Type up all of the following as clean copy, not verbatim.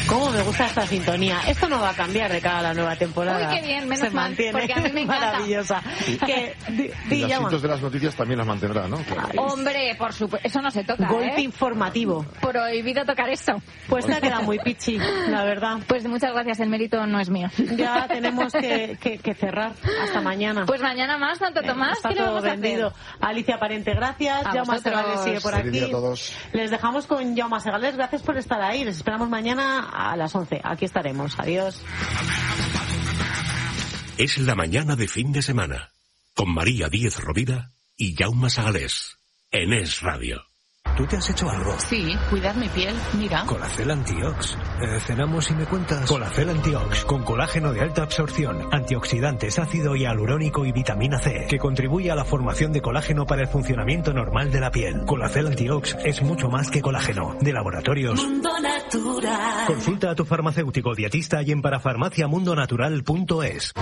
cómo me gusta esta sintonía. Esto no va a cambiar de cara a la nueva temporada. Uy, qué bien, menos se mal, mantiene, porque a mí me encanta. Maravillosa. Y los hitos de las noticias también las mantendrá, ¿no? Claro. Hombre, por supuesto, eso no se toca, Golpe informativo. Prohibido tocar eso. Pues te ha quedado muy pichi, la verdad. Pues muchas gracias, el mérito no es mío. Ya tenemos que cerrar. Hasta mañana. Pues mañana más, Santo Tomás, está ¿qué le todo vamos a vendido. hacer? Alicia Parente, gracias. A Jaume vosotros. Segales sigue por Feliz día aquí. a todos. Les dejamos con Jaume Segales. Gracias por estar ahí. Les esperamos mañana a las 11. Aquí estaremos. Adiós. Es la mañana de fin de semana, con María Díez Rovira y Jaume Segales, en Es Radio. ¿Tú te has hecho algo? Sí, cuidar mi piel, mira. Colacel Antiox. Cenamos y me cuentas. Colacel Antiox, con colágeno de alta absorción, antioxidantes, ácido hialurónico y vitamina C, que contribuye a la formación de colágeno para el funcionamiento normal de la piel. Colacel Antiox es mucho más que colágeno. De Laboratorios Mundo Natural. Consulta a tu farmacéutico dietista y en parafarmaciamundonatural.es.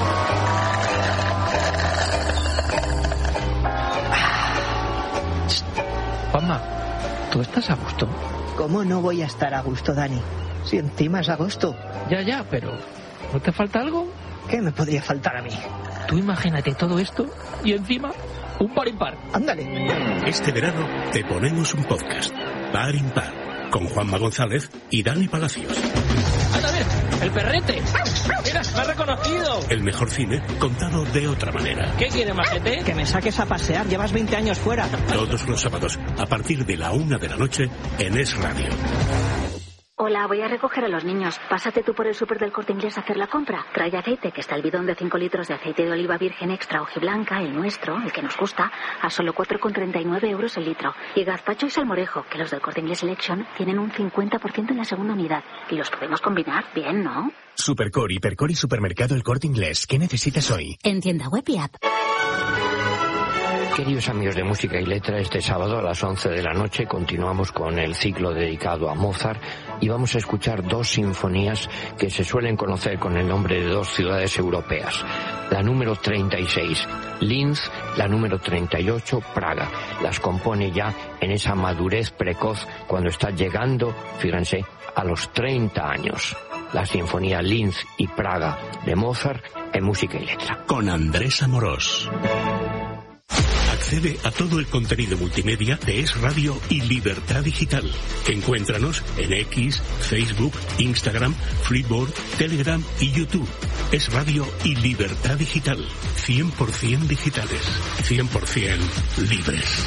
Juanma, ¿tú estás a gusto? ¿Cómo no voy a estar a gusto, Dani? Si encima es agosto. Ya, pero ¿no te falta algo? ¿Qué me podría faltar a mí? Tú imagínate todo esto y encima un par impar. Ándale. Este verano te ponemos un podcast, Par Impar, con Juanma González y Dani Palacios. ¡Anda, a ver! ¡El perrete! ¡Mira, me ha reconocido! El mejor cine contado de otra manera. ¿Qué quiere, majete? Que me saques a pasear, llevas 20 años fuera. Todos los sábados, a partir de la 1 de la noche, en Es Radio. Hola, voy a recoger a los niños. Pásate tú por el súper del Corte Inglés a hacer la compra. Trae aceite, que está el bidón de 5 litros de aceite de oliva virgen extra hojiblanca, el nuestro, el que nos gusta, a solo 4,39 euros el litro. Y gazpacho y salmorejo, que los del Corte Inglés Selection tienen un 50% en la segunda unidad. Y los podemos combinar bien, ¿no? Supercore, Hipercore y Supermercado El Corte Inglés. ¿Qué necesitas hoy? En tienda web y app. Queridos amigos de Música y Letra, este sábado a las 11 de la noche continuamos con el ciclo dedicado a Mozart y vamos a escuchar dos sinfonías que se suelen conocer con el nombre de dos ciudades europeas. La número 36, Linz, la número 38, Praga. Las compone ya en esa madurez precoz cuando está llegando, fíjense, a los 30 años. La sinfonía Linz y Praga de Mozart en Música y Letra. Con Andrés Amorós. Accede a todo el contenido multimedia de Es Radio y Libertad Digital. Encuéntranos en X, Facebook, Instagram, Freeboard, Telegram y YouTube. Es Radio y Libertad Digital. 100% digitales. 100% libres.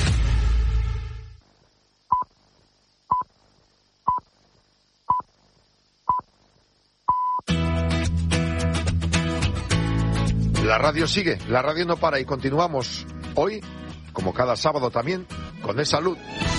La radio sigue, la radio no para y continuamos hoy, como cada sábado también, con Es Salud.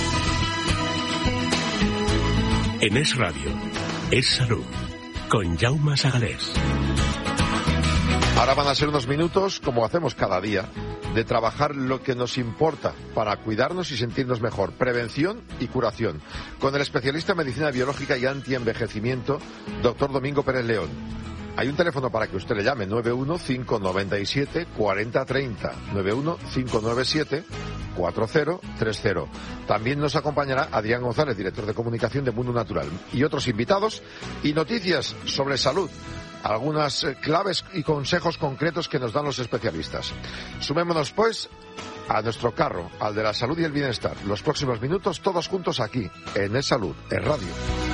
En Es Radio, Es Salud, con Jaume Segales. Ahora van a ser unos minutos, como hacemos cada día, de trabajar lo que nos importa para cuidarnos y sentirnos mejor. Prevención y curación. Con el especialista en medicina biológica y antienvejecimiento, doctor Domingo Pérez León. Hay un teléfono para que usted le llame, 91-597-4030, 91-597-4030. También nos acompañará Adrián González, director de comunicación de Mundo Natural, y otros invitados y noticias sobre salud. Algunas claves y consejos concretos que nos dan los especialistas. Sumémonos, pues, a nuestro carro, al de la salud y el bienestar. Los próximos minutos, todos juntos aquí, en Es Salud, en Radio.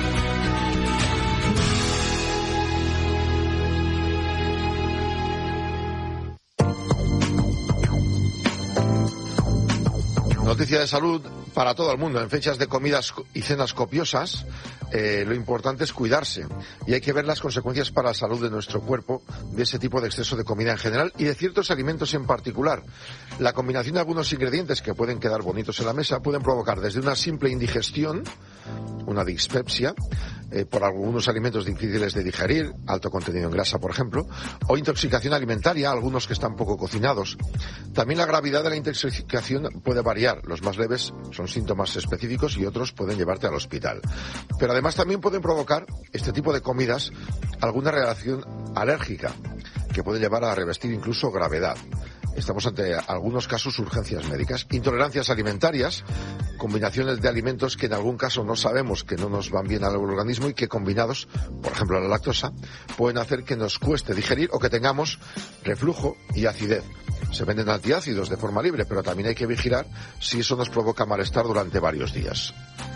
Noticia de salud para todo el mundo. En fechas de comidas y cenas copiosas, lo importante es cuidarse. Y hay que ver las consecuencias para la salud de nuestro cuerpo de ese tipo de exceso de comida en general y de ciertos alimentos en particular. La combinación de algunos ingredientes que pueden quedar bonitos en la mesa pueden provocar desde una simple indigestión, una dispepsia, por algunos alimentos difíciles de digerir, alto contenido en grasa, por ejemplo, o intoxicación alimentaria, algunos que están poco cocinados. También la gravedad de la intoxicación puede variar. Los más leves son síntomas específicos y otros pueden llevarte al hospital. Pero además también pueden provocar este tipo de comidas alguna reacción alérgica que puede llevar a revestir incluso gravedad. estamos ante algunos casos urgencias médicas. Intolerancias alimentarias, combinaciones de alimentos que en algún caso no sabemos que no nos van bien al organismo y que combinados, por ejemplo la lactosa, pueden hacer que nos cueste digerir o que tengamos reflujo y acidez. Se venden antiácidos de forma libre, pero también hay que vigilar si eso nos provoca malestar durante varios días.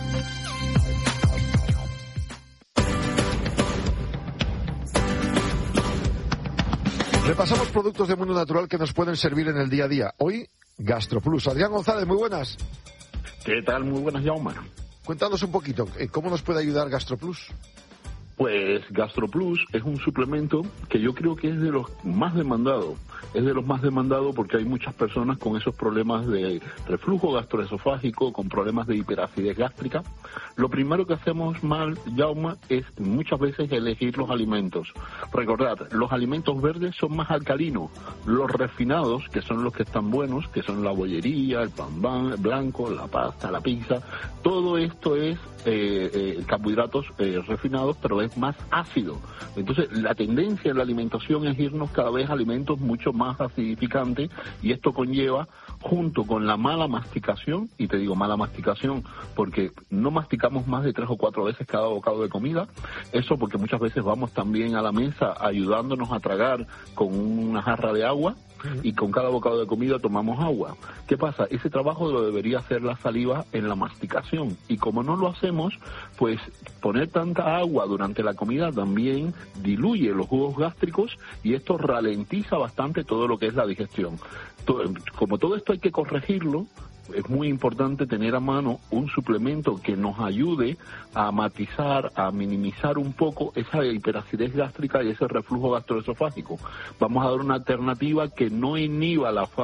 Repasamos productos de Mundo Natural que nos pueden servir en el día a día. Hoy, GastroPlus. Adrián González, muy buenas. ¿Qué tal? Muy buenas, Jaume. Cuéntanos un poquito, ¿cómo nos puede ayudar GastroPlus? Pues GastroPlus es un suplemento que yo creo que es de los más demandados. Es de los más demandados porque hay muchas personas con esos problemas de reflujo gastroesofágico, con problemas de hiperacidez gástrica. Lo primero que hacemos mal, Jaume, es muchas veces elegir los alimentos. Recordad, los alimentos verdes son más alcalinos. Los refinados, que son los que están buenos, que son la bollería, el pan blanco, la pasta, la pizza, todo esto es carbohidratos refinados, pero es más ácido. Entonces, la tendencia en la alimentación es irnos cada vez a alimentos mucho más acidificantes, y esto conlleva, junto con la mala masticación, y te digo mala masticación porque no masticamos más de 3 o 4 veces cada bocado de comida, eso porque muchas veces vamos también a la mesa ayudándonos a tragar con una jarra de agua, y con cada bocado de comida tomamos agua. ¿Qué pasa? Ese trabajo lo debería hacer la saliva en la masticación, y como no lo hacemos, pues poner tanta agua durante la comida también diluye los jugos gástricos, y esto ralentiza bastante todo lo que es la digestión. Como todo esto hay que corregirlo, es muy importante tener a mano un suplemento que nos ayude a matizar, a minimizar un poco esa hiperacidez gástrica y ese reflujo gastroesofágico. Vamos a dar una alternativa que no inhiba la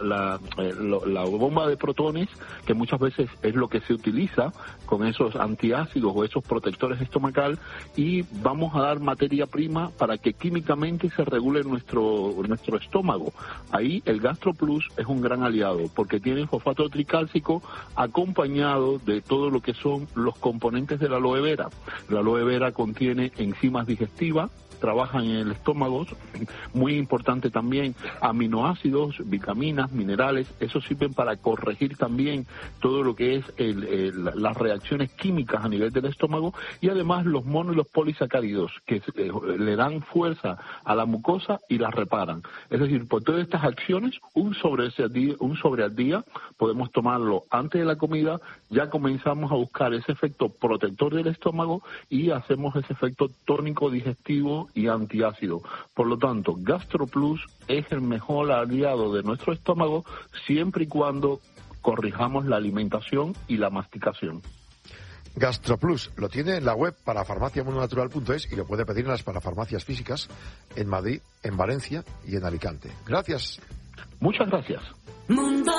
bomba de protones, que muchas veces es lo que se utiliza con esos antiácidos o esos protectores estomacal, y vamos a dar materia prima para que químicamente se regule nuestro estómago. Ahí el GastroPlus es un gran aliado, porque tiene fosfato tricálcico acompañado de todo lo que son los componentes de la aloe vera. La aloe vera contiene enzimas digestivas, trabajan en el estómago, muy importante también aminoácidos, vitaminas, minerales, eso sirven para corregir también todo lo que es las reacciones químicas a nivel del estómago, y además los mono y los polisacáridos que le dan fuerza a la mucosa y la reparan. Es decir, por todas estas acciones, un sobre al día, podemos tomarlo antes de la comida, ya comenzamos a buscar ese efecto protector del estómago y hacemos ese efecto tónico digestivo y antiácido. Por lo tanto, GastroPlus es el mejor aliado de nuestro estómago siempre y cuando corrijamos la alimentación y la masticación. GastroPlus lo tiene en la web parafarmaciamundonatural.es y lo puede pedir en las parafarmacias físicas en Madrid, en Valencia y en Alicante. Gracias. Muchas gracias.